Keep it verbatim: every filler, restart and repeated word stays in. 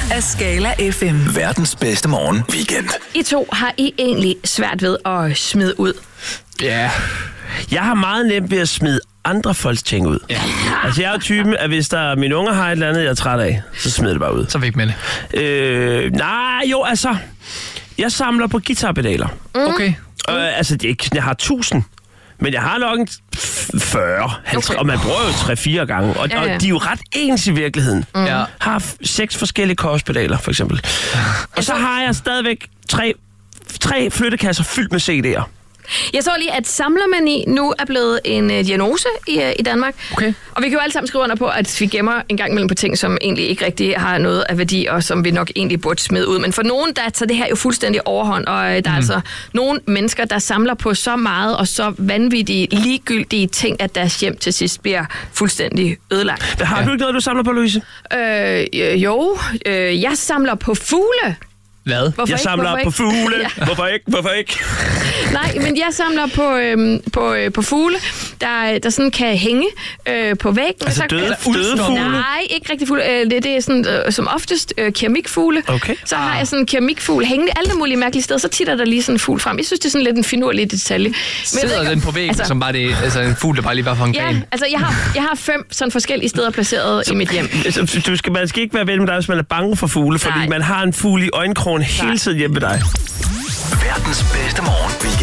af Skala F M. Verdens bedste morgen weekend. I to har I egentlig svært ved at smide ud? Ja, jeg har meget nemt ved at smide andre folks ting ud. Ja. Altså, jeg er jo typen, at hvis der mine unger har et eller andet, jeg er træt af, så smider det bare ud. Så væk med det. Øh, nej, jo, altså, jeg samler på guitarpedaler. Mm. Okay. Øh, altså, det er ikke, jeg har tusind. Men jeg har nok en fyrre, halvtreds, okay. Og man bruger jo tre-fire gange. Og, ja, ja. og de er jo ret ens i virkeligheden. Mm. Jeg har f- seks forskellige korspedaler, for eksempel. Og så har jeg stadigvæk tre, tre flyttekasser fyldt med C D'er. Jeg så lige, at samlermani nu er blevet en uh, diagnose i, uh, i Danmark. Okay. Og vi kan jo alle sammen skrive under på, at vi gemmer en gang imellem på ting, som egentlig ikke rigtig har noget af værdi, og som vi nok egentlig burde smide ud. Men for nogen, der tager det her jo fuldstændig overhånd, og uh, der mm. er altså nogle mennesker, der samler på så meget og så vanvittige, ligegyldige ting, at deres hjem til sidst bliver fuldstændig ødelagt. Har ja. du ikke noget, du samler på, Louise? Øh, jo, øh, jeg samler på fugle. Hvad? Hvorfor jeg ikke? samler Hvorfor på fugle. Ja. Hvorfor ikke? Hvorfor ikke? Nej, men jeg samler på, øhm, på, øh, på fugle, der, der sådan kan hænge øh, på væggen. Altså så døde, kan, døde fugle? Nej, ikke rigtig fugle. Øh, det, det er sådan, øh, som oftest øh, keramikfugle. Okay. Så har jeg sådan en keramikfugl hængende alle mulige mærkelige steder. Så titter der lige sådan en fugl frem. Jeg synes, det er sådan lidt en finurlig detalje. Men sidder den på væggen, altså, som bare det, altså en fugl, der bare lige var for en ja, gren? altså jeg har, jeg har fem sådan forskellige steder placeret så, i mit hjem. Så, du skal, man skal ikke være ven med dig, hvis man er bange for fugle, fordi Nej. man har en fugl i øjenkrogen hele tiden hjemme med dig. Verdens bedste morgen weekend.